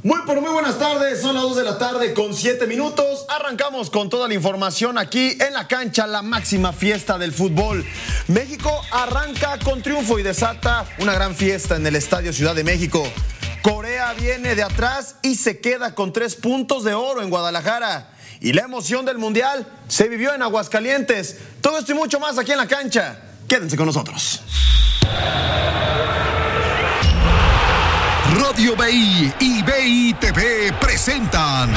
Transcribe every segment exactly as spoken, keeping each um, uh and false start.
Muy pero muy buenas tardes, son las dos de la tarde con siete minutos. Arrancamos con toda la información aquí en la cancha, la máxima fiesta del fútbol. México arranca con triunfo y desata una gran fiesta en el Estadio Ciudad de México. Corea viene de atrás y se queda con tres puntos de oro en Guadalajara. Y la emoción del Mundial se vivió en Aguascalientes. Todo esto y mucho más aquí en la cancha. Quédense con nosotros. Radio B I y B I T V presentan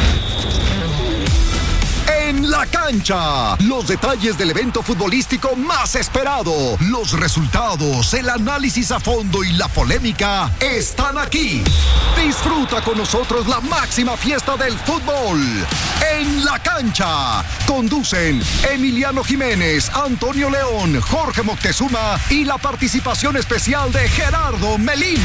En la Cancha, los detalles del evento futbolístico más esperado, los resultados, el análisis a fondo y la polémica están aquí. Disfruta con nosotros la máxima fiesta del fútbol. En la Cancha, conducen Emiliano Jiménez, Antonio León, Jorge Moctezuma y la participación especial de Gerardo Melín.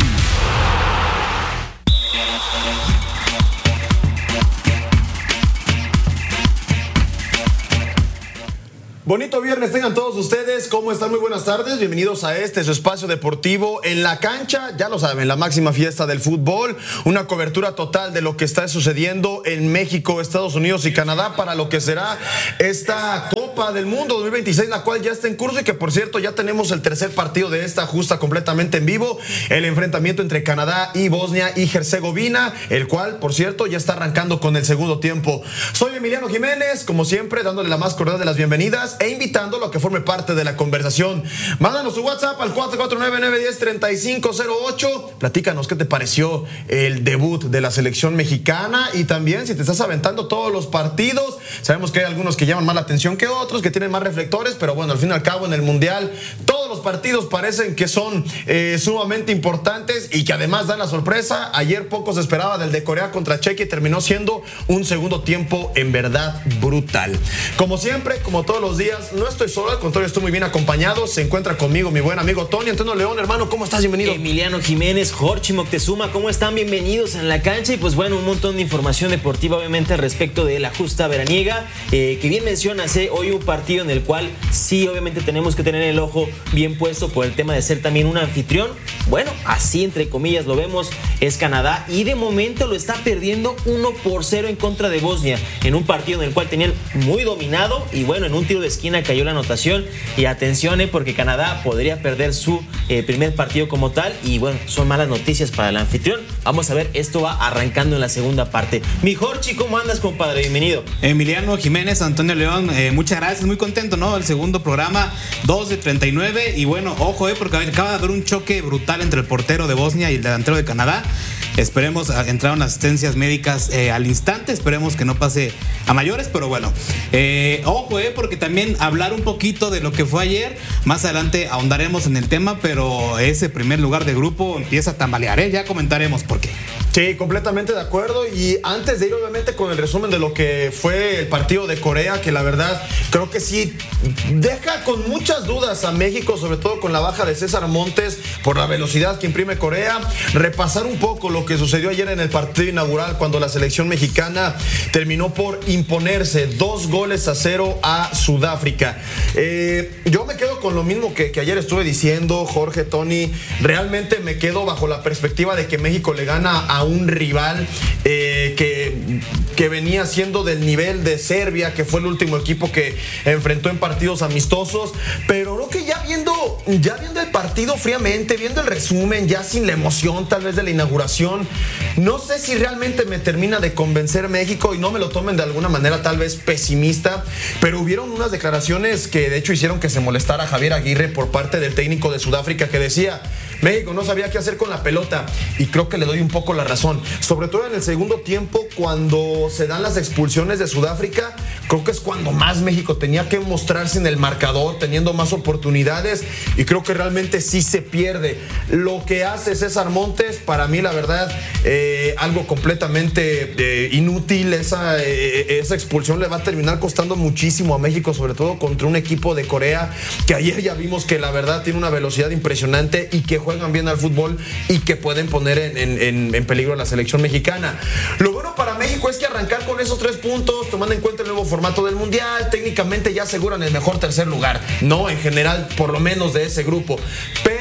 Bonito viernes tengan todos ustedes, ¿cómo están? Muy buenas tardes, bienvenidos a este, su espacio deportivo En la Cancha. Ya lo saben, la máxima fiesta del fútbol, una cobertura total de lo que está sucediendo en México, Estados Unidos y Canadá para lo que será esta Copa del Mundo dos mil veintiséis, la cual ya está en curso y que por cierto ya tenemos el tercer partido de esta justa completamente en vivo, el enfrentamiento entre Canadá y Bosnia y Herzegovina, el cual por cierto ya está arrancando con el segundo tiempo. Soy Emiliano Jiménez, como siempre dándole la más cordial de las bienvenidas e invitándolo a que forme parte de la conversación. Mándanos su WhatsApp al cuatro cuatro nueve, nueve uno cero, tres cinco cero ocho. Platícanos qué te pareció el debut de la selección mexicana y también si te estás aventando todos los partidos. Sabemos que hay algunos que llaman más la atención que otros, que tienen más reflectores, pero bueno, al fin y al cabo en el Mundial todos los partidos parecen que son eh, sumamente importantes y que además dan la sorpresa. Ayer poco se esperaba del de Corea contra Chequia y terminó siendo un segundo tiempo en verdad brutal. Como siempre, como todos los días, no estoy solo, al contrario, estoy muy bien acompañado. Se encuentra conmigo mi buen amigo Tony Antonio León. Hermano, ¿cómo estás? Bienvenido. Emiliano Jiménez, Jorge Moctezuma, ¿cómo están? Bienvenidos en la cancha. Y pues bueno, un montón de información deportiva obviamente respecto de la justa veraniega, eh, que bien mencionas, eh, hoy un partido en el cual sí obviamente tenemos que tener el ojo bien puesto por el tema de ser también un anfitrión. Bueno, así entre comillas lo vemos, es Canadá y de momento lo está perdiendo uno por cero en contra de Bosnia, en un partido en el cual tenían muy dominado y bueno, en un tiro de esquina cayó la anotación. Y atención, eh, porque Canadá podría perder su eh, primer partido como tal y bueno, son malas noticias para el anfitrión. Vamos a ver, esto va arrancando en la segunda parte. Mi Jorge, ¿cómo andas, compadre? Bienvenido. Emiliano Jiménez, Antonio León, eh, muchas gracias, muy contento, ¿no? El segundo programa, dos de treinta y nueve y bueno, ojo, eh, porque acaba de haber un choque brutal entre el portero de Bosnia y el delantero de Canadá. Esperemos, entraron asistencias médicas eh, al instante, esperemos que no pase a mayores, pero bueno, eh, ojo, eh, porque también hablar un poquito de lo que fue ayer, más adelante ahondaremos en el tema, pero ese primer lugar de grupo empieza a tambalear, eh, ya comentaremos por qué. Sí, completamente de acuerdo. Y antes de ir obviamente con el resumen de lo que fue el partido de Corea, que la verdad creo que sí deja con muchas dudas a México, sobre todo con la baja de César Montes por la velocidad que imprime Corea. Repasar un poco lo que sucedió ayer en el partido inaugural cuando la selección mexicana terminó por imponerse dos goles a cero a Sudáfrica. Eh, yo me quedo con lo mismo que, que ayer estuve diciendo, Jorge, Tony. Realmente me quedo bajo la perspectiva de que México le gana a un rival eh, que, que venía siendo del nivel de Serbia, que fue el último equipo que enfrentó en partidos amistosos, pero no que ya viendo, ya viendo el partido fríamente, viendo el resumen, ya sin la emoción tal vez de la inauguración, no sé si realmente me termina de convencer México y no me lo tomen de alguna manera tal vez pesimista, pero hubieron unas declaraciones que de hecho hicieron que se molestara Javier Aguirre por parte del técnico de Sudáfrica, que decía: México no sabía qué hacer con la pelota, y creo que le doy un poco la razón, sobre todo en el segundo tiempo cuando se dan las expulsiones de Sudáfrica. Creo que es cuando más México tenía que mostrarse en el marcador, teniendo más oportunidades, y creo que realmente sí se pierde. Lo que hace César Montes, para mí la verdad, eh, algo completamente eh, inútil. Esa, eh, esa expulsión le va a terminar costando muchísimo a México, sobre todo contra un equipo de Corea que ayer ya vimos que la verdad tiene una velocidad impresionante y que juegan bien al fútbol y que pueden poner en, en, en peligro a la selección mexicana. Lo bueno para México es que arrancar con esos tres puntos, tomando en cuenta el nuevo formato del Mundial, técnicamente ya aseguran el mejor tercer lugar, no en general, por lo menos de ese grupo, pero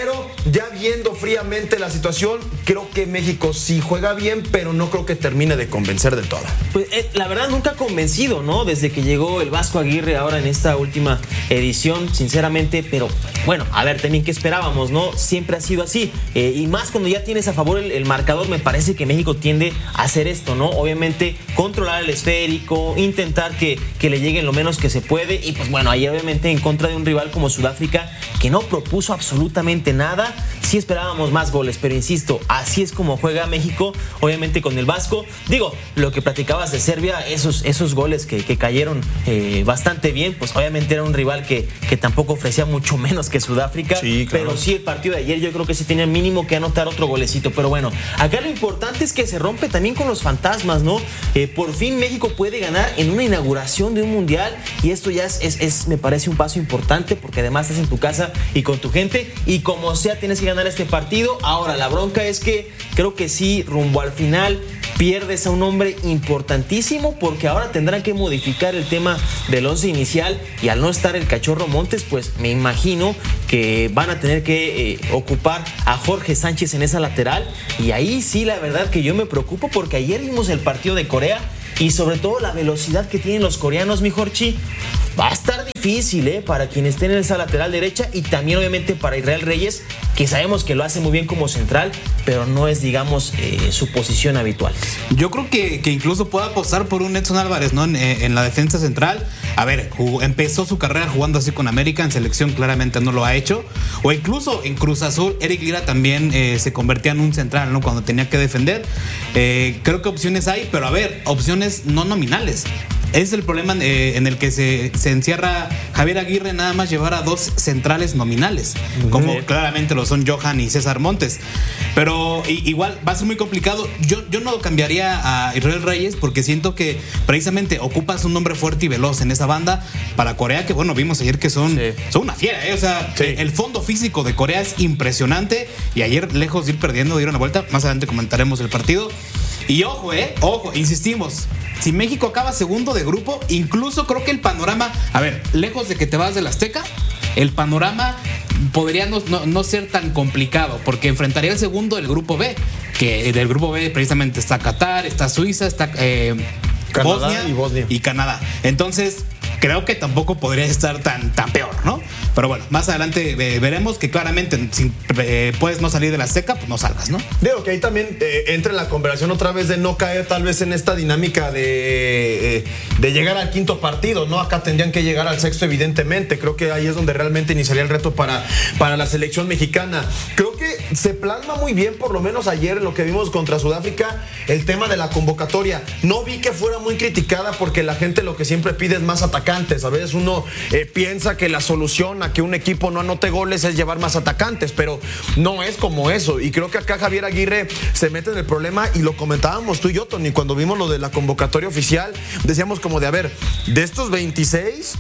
ya viendo fríamente la situación, creo que México sí juega bien, pero no creo que termine de convencer de todo. Pues eh, la verdad nunca ha convencido, ¿no? Desde que llegó el Vasco Aguirre ahora en esta última edición, sinceramente, pero bueno, a ver, también qué esperábamos, ¿no? Siempre ha sido así, eh, y más cuando ya tienes a favor el, el marcador, me parece que México tiende a hacer esto, ¿no? Obviamente controlar el esférico, intentar que, que le lleguen lo menos que se puede, y pues bueno, ahí obviamente en contra de un rival como Sudáfrica, que no propuso absolutamente nada. Sí esperábamos más goles, pero insisto, así es como juega México, obviamente con el Vasco. Digo, lo que platicabas de Serbia, esos, esos goles que, que cayeron eh, bastante bien, pues obviamente era un rival que, que tampoco ofrecía mucho menos que Sudáfrica, sí, claro. Pero sí el partido de ayer yo creo que sí tenía mínimo que anotar otro golecito, pero bueno, acá lo importante es que se rompe también con los fantasmas, ¿no? Eh, por fin México puede ganar en una inauguración de un mundial, y esto ya es, es, es, me parece un paso importante, porque además estás en tu casa y con tu gente, y como sea tienes que ganar este partido. Ahora la bronca es que creo que sí, rumbo al final pierdes a un hombre importantísimo, porque ahora tendrán que modificar el tema del once inicial, y al no estar el Cachorro Montes, pues me imagino que van a tener que eh, ocupar a Jorge Sánchez en esa lateral, y ahí sí la verdad que yo me preocupo, porque ayer vimos el partido de Corea y sobre todo la velocidad que tienen los coreanos, mi Jorchi. Va a estar difícil, ¿eh? Para quien esté en esa lateral derecha, y también obviamente para Israel Reyes, que sabemos que lo hace muy bien como central, pero no es, digamos, eh, su posición habitual. Yo creo que, que incluso pueda apostar por un Edson Álvarez, ¿no? En, en la defensa central. A ver, jugó, empezó su carrera jugando así con América, en selección claramente no lo ha hecho. O incluso en Cruz Azul, Eric Lira también eh, se convertía en un central, ¿no? Cuando tenía que defender. Eh, creo que opciones hay, pero a ver, opciones no nominales. Es el problema eh, en el que se, se encierra Javier Aguirre, nada más llevar a dos centrales nominales, uh-huh. como claramente lo son Johan y César Montes. Pero y, igual va a ser muy complicado. Yo, yo no cambiaría a Israel Reyes, porque siento que precisamente ocupas un hombre fuerte y veloz en esa banda para Corea, que bueno, vimos ayer que son, sí. son una fiera, ¿eh? O sea, sí. el fondo físico de Corea es impresionante, y ayer, lejos de ir perdiendo, dieron la vuelta. Más adelante comentaremos el partido. Y ojo, eh, ojo, insistimos, si México acaba segundo de grupo, incluso creo que el panorama, a ver, lejos de que te vas del Azteca, el panorama podría no, no, no ser tan complicado, porque enfrentaría el segundo del grupo B, que del grupo B precisamente está Qatar, está Suiza, está eh, Canadá Bosnia y Bosnia y Canadá. Entonces creo que tampoco podría estar tan, tan peor, ¿no? Pero bueno, más adelante eh, veremos que claramente si eh, puedes no salir de la Azteca, pues no salgas, ¿no? Digo que ahí también eh, entra en la conversación otra vez de no caer tal vez en esta dinámica de, eh, de llegar al quinto partido, ¿no? Acá tendrían que llegar al sexto, evidentemente. Creo que ahí es donde realmente iniciaría el reto para, para la selección mexicana. Creo que se plasma muy bien, por lo menos ayer, en lo que vimos contra Sudáfrica, el tema de la convocatoria. No vi que fuera muy criticada, porque la gente lo que siempre pide es más atacantes. A veces uno eh, piensa que la solución a que un equipo no anote goles es llevar más atacantes, pero no es como eso. Y creo que acá Javier Aguirre se mete en el problema, y lo comentábamos tú y yo, Tony, cuando vimos lo de la convocatoria oficial. Decíamos como de, a ver, de estos veintiséis...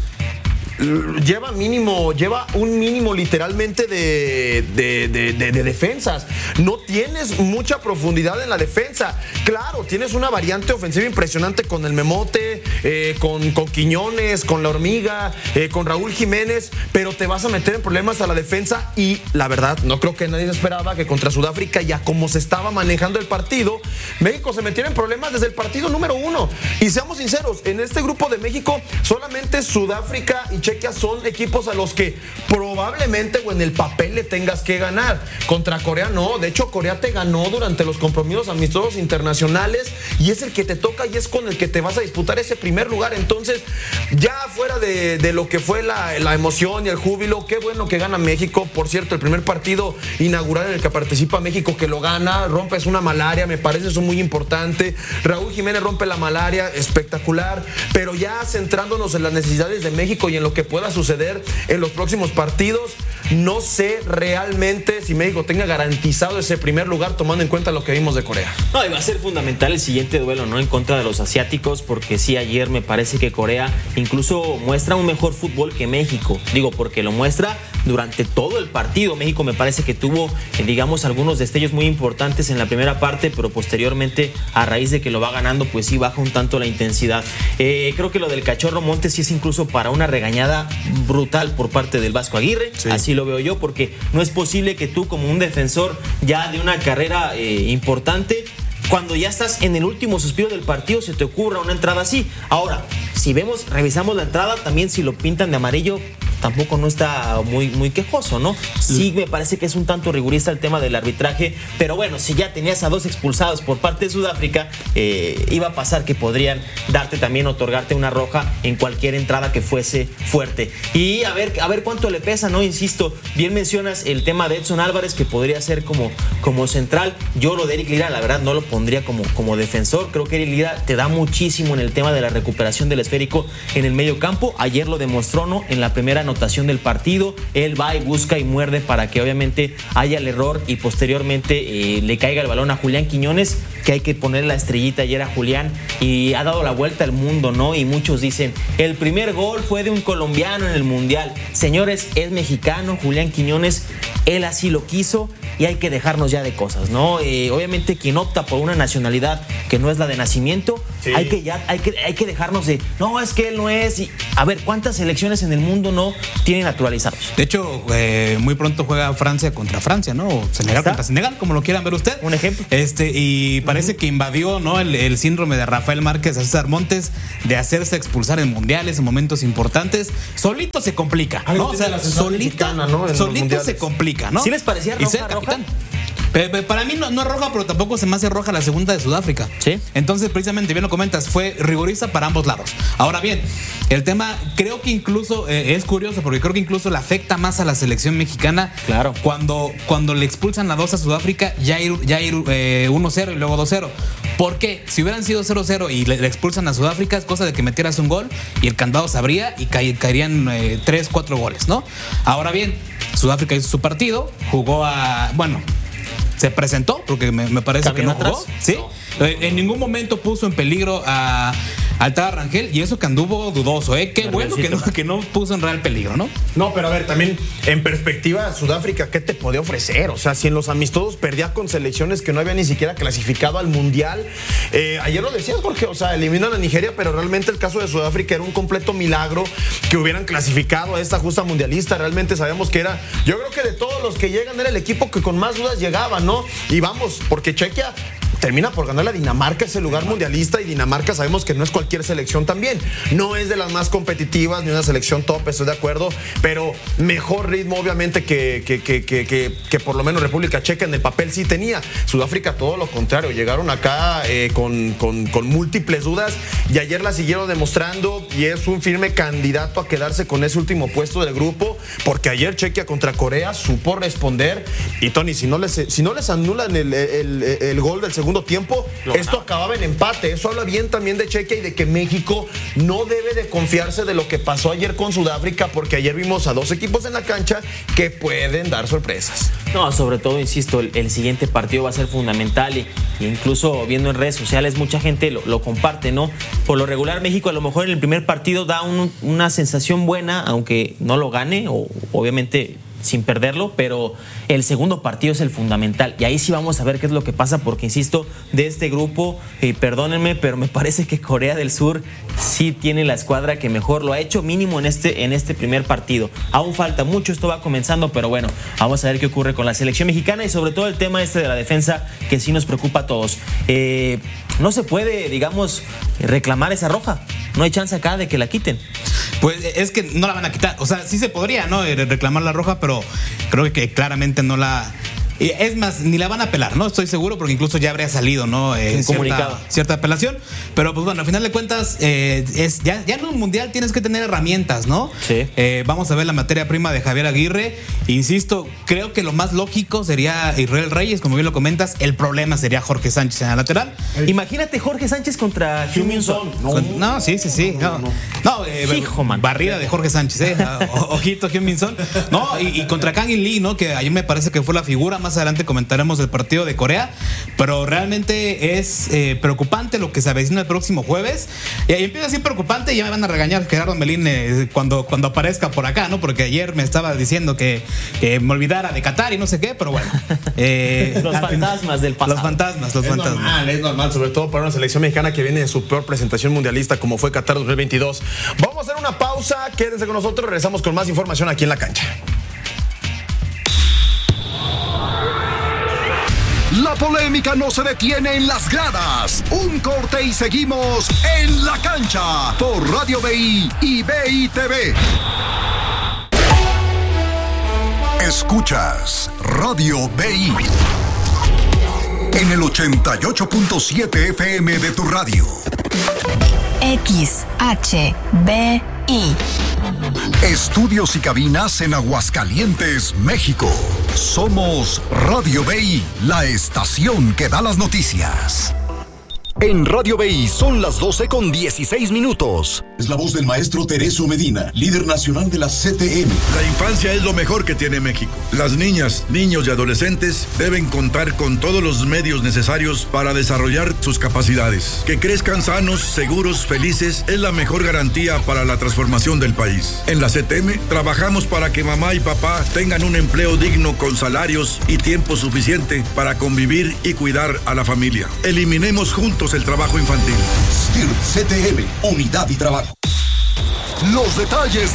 lleva mínimo, lleva un mínimo literalmente de, de, de, de, de defensas. No tienes mucha profundidad en la defensa. Claro, tienes una variante ofensiva impresionante con el Memote, eh, con, con Quiñones, con la Hormiga, eh, con Raúl Jiménez, pero te vas a meter en problemas a la defensa. Y la verdad, no creo que nadie esperaba que contra Sudáfrica, ya como se estaba manejando el partido, México se metiera en problemas desde el partido número uno. Y seamos sinceros, en este grupo de México solamente Sudáfrica y Chequia son equipos a los que probablemente o en el papel le tengas que ganar. Contra Corea no, de hecho Corea te ganó durante los compromisos amistosos internacionales, y es el que te toca y es con el que te vas a disputar ese primer lugar. Entonces, ya fuera de, de lo que fue la, la emoción y el júbilo, qué bueno que gana México. Por cierto, el primer partido inaugural en el que participa México, que lo gana, rompes una malaria, me parece eso muy importante. Raúl Jiménez rompe la malaria, espectacular. Pero ya centrándonos en las necesidades de México y en lo que pueda suceder en los próximos partidos, no sé realmente si México tenga garantizado ese primer lugar, tomando en cuenta lo que vimos de Corea. No, y va a ser fundamental el siguiente duelo, ¿no? En contra de los asiáticos, porque sí, ayer me parece que Corea incluso muestra un mejor fútbol que México. Digo, porque lo muestra durante todo el partido. México me parece que tuvo, digamos, algunos destellos muy importantes en la primera parte, pero posteriormente, a raíz de que lo va ganando, pues sí baja un tanto la intensidad. Eh, creo que lo del Cachorro Montes sí es incluso para una regañada brutal por parte del Vasco Aguirre. Sí. Así así lo veo yo, porque no es posible que tú como un defensor ya de una carrera eh, importante, cuando ya estás en el último suspiro del partido, se te ocurra una entrada así. Ahora, si vemos, revisamos la entrada, también si lo pintan de amarillo, tampoco no está muy, muy quejoso, ¿no? Sí me parece que es un tanto rigurista el tema del arbitraje, pero bueno, si ya tenías a dos expulsados por parte de Sudáfrica, eh, iba a pasar que podrían darte también, otorgarte una roja en cualquier entrada que fuese fuerte. Y a ver, a ver cuánto le pesa, ¿no? Insisto, bien mencionas el tema de Edson Álvarez, que podría ser como, como central. Yo lo de Eric Lira, la verdad, no lo pondría como, como defensor. Creo que Eric Lira te da muchísimo en el tema de la recuperación del esférico en el medio campo. Ayer lo demostró, ¿no? En la primera anotación del partido, él va y busca y muerde para que obviamente haya el error y posteriormente eh, le caiga el balón a Julián Quiñones, que hay que poner la estrellita ayer a Julián, y ha dado la vuelta al mundo, ¿no? Y muchos dicen, el primer gol fue de un colombiano en el Mundial. Señores, es mexicano Julián Quiñones, él así lo quiso y hay que dejarnos ya de cosas, ¿no? Eh, obviamente quien opta por una nacionalidad que no es la de nacimiento, sí. hay que ya hay que hay que dejarnos de, no, es que él no es. Y, a ver, ¿cuántas selecciones en el mundo no tienen naturalizados? De hecho, eh, muy pronto juega Francia contra Francia, ¿no? O Senegal contra Senegal, como lo quieran ver usted. Un ejemplo. Este, y parece uh-huh. que invadió, ¿no? El, el síndrome de Rafael Márquez a César Montes de hacerse expulsar en mundiales, en momentos importantes. Solito se complica, ¿no? O sea, solito, ¿no? solito se complica, ¿no? ¿Sí les parecía roja, roja? Para mí no, no es roja, pero tampoco se me hace roja la segunda de Sudáfrica. Sí. Entonces, precisamente, bien lo comentas, fue rigorista para ambos lados. Ahora bien, el tema creo que incluso eh, es curioso, porque creo que incluso le afecta más a la selección mexicana. Claro. Cuando, cuando le expulsan a dos a Sudáfrica, ya ir, ya ir eh, uno cero y luego dos cero. ¿Por qué? Si hubieran sido cero cero y le, le expulsan a Sudáfrica, es cosa de que metieras un gol y el candado se abría y ca- caerían eh, tres, cuatro goles, ¿no? Ahora bien, Sudáfrica hizo su partido, jugó a... bueno... se presentó, porque me, me parece que no jugó, atrás? ¿Sí? No. En ningún momento puso en peligro a Altava Rangel, y eso que anduvo dudoso, ¿eh? Qué bueno que no, que no puso en real peligro, ¿no? No, pero a ver, también en perspectiva, Sudáfrica, ¿qué te podía ofrecer? O sea, si en los amistosos perdía con selecciones que no había ni siquiera clasificado al Mundial. Eh, ayer lo decías, Jorge, o sea, eliminan a Nigeria, pero realmente el caso de Sudáfrica era un completo milagro que hubieran clasificado a esta justa mundialista. Realmente sabemos que era, yo creo que de todos los que llegan era el equipo que con más dudas llegaba, ¿no? Y vamos, porque Chequia termina por ganar a Dinamarca ese lugar mundialista, y Dinamarca sabemos que no es cualquier selección también. No es de las más competitivas, ni una selección top, estoy de acuerdo, pero mejor ritmo obviamente que, que, que, que, que, que por lo menos República Checa en el papel sí tenía. Sudáfrica todo lo contrario, llegaron acá eh, con, con, con múltiples dudas, y ayer la siguieron demostrando, y es un firme candidato a quedarse con ese último puesto del grupo, porque ayer Chequia contra Corea supo responder. Y Tony, si no les, si no les anulan el, el, el, el gol del segundo tiempo, no, esto acababa en empate. Eso habla bien también de Chequia y de que México no debe de confiarse de lo que pasó ayer con Sudáfrica, porque ayer vimos a dos equipos en la cancha que pueden dar sorpresas. No, sobre todo, insisto, el, el siguiente partido va a ser fundamental, y, y incluso viendo en redes sociales mucha gente lo, lo comparte, ¿no? Por lo regular México a lo mejor en el primer partido da un, una sensación buena, aunque no lo gane, o obviamente sin perderlo, pero el segundo partido es el fundamental, y ahí sí vamos a ver qué es lo que pasa, porque insisto, de este grupo, eh, perdónenme, pero me parece que Corea del Sur sí tiene la escuadra que mejor lo ha hecho, mínimo en este, en este primer partido. Aún falta mucho, esto va comenzando, pero bueno, vamos a ver qué ocurre con la selección mexicana, y sobre todo el tema este de la defensa, que sí nos preocupa a todos. Eh, no se puede, digamos, reclamar esa roja, no hay chance acá de que la quiten. Pues es que no la van a quitar, o sea, sí se podría, ¿no?, reclamar la roja, pero creo que claramente no la... Es más, ni la van a apelar, ¿no? Estoy seguro, porque incluso ya habría salido, ¿no? Eh, comunicado. Cierta, cierta apelación. Pero pues bueno, al final de cuentas, eh, es, ya, ya en un mundial tienes que tener herramientas, ¿no? Sí. Eh, vamos a ver la materia prima de Javier Aguirre. Insisto, creo que lo más lógico sería Israel Reyes, como bien lo comentas. El problema sería Jorge Sánchez en la lateral. El... Imagínate Jorge Sánchez contra Heung-min Son. No, no, sí, sí, sí. No, no, no eh, Hijo, man. Barrida de Jorge Sánchez, ¿eh? Ojito, Heung-min Son. No, y, y contra Kang In Lee, ¿no? Que ayer me parece que fue la figura. Más adelante comentaremos el partido de Corea, pero realmente es eh, preocupante lo que se avecina el próximo jueves. Y ahí empieza así preocupante, y ya me van a regañar Gerardo Melín eh, cuando, cuando aparezca por acá, ¿no? Porque ayer me estaba diciendo que, que me olvidara de Qatar y no sé qué, pero bueno. Eh, los fantasmas del pasado. Los fantasmas, los es fantasmas. Normal, es normal, sobre todo para una selección mexicana que viene de su peor presentación mundialista como fue Qatar dos mil veintidós. Vamos a hacer una pausa, quédense con nosotros, regresamos con más información aquí en La Cancha. polémica no se detiene en las gradas. Un corte y seguimos en la cancha por Radio B I y B I T V. Escuchas Radio B I en el ochenta y ocho punto siete F M de tu radio. X H B I. Estudios y cabinas en Aguascalientes, México. Somos Radio B I, la estación que da las noticias. En Radio B I son las doce con dieciséis minutos. Es la voz del maestro Teresio Medina, líder nacional de la C T M. La infancia es lo mejor que tiene México. Las niñas, niños y adolescentes deben contar con todos los medios necesarios para desarrollar sus capacidades. Que crezcan sanos, seguros, felices es la mejor garantía para la transformación del país. En la C T M trabajamos para que mamá y papá tengan un empleo digno con salarios y tiempo suficiente para convivir y cuidar a la familia. Eliminemos juntos el trabajo infantil. S T I R C T M, unidad y trabajo. Los detalles